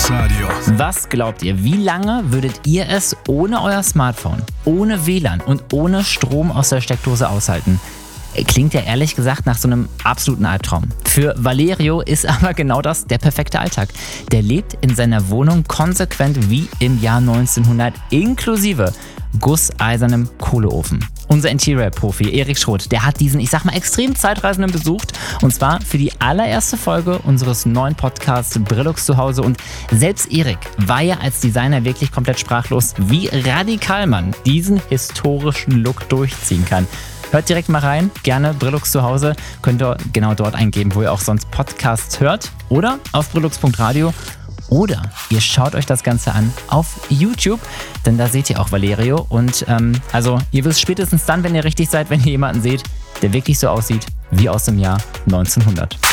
Brillux Radio. Was glaubt ihr, wie lange würdet ihr es ohne euer Smartphone, ohne WLAN und ohne Strom aus der Steckdose aushalten? Klingt ja ehrlich gesagt nach so einem absoluten Albtraum. Für Valerio ist aber genau das der perfekte Alltag. Der lebt in seiner Wohnung konsequent wie im Jahr 1900 inklusive gusseisernem Kohleofen. Unser Interior-Profi Erik Schroth, der hat diesen, ich sag mal, extrem Zeitreisenden besucht. Und zwar für die allererste Folge unseres neuen Podcasts Brillux zu Hause. Und selbst Erik war ja als Designer wirklich komplett sprachlos, wie radikal man diesen historischen Look durchziehen kann. Hört direkt mal rein, gerne Brillux zu Hause. Könnt ihr genau dort eingeben, wo ihr auch sonst Podcasts hört. Oder auf brillux.radio. Oder ihr schaut euch das Ganze an auf YouTube, denn da seht ihr auch Valerio. Und also ihr wisst spätestens dann, wenn ihr richtig seid, wenn ihr jemanden seht, der wirklich so aussieht wie aus dem Jahr 1900.